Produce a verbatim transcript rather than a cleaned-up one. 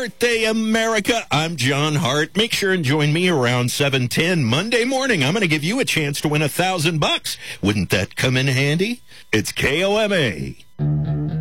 birthday, America. I'm John Hart. Make sure and join me around seven ten Monday morning. I'm going to give you a chance to win a thousand bucks. Wouldn't that come in handy? It's K O M A.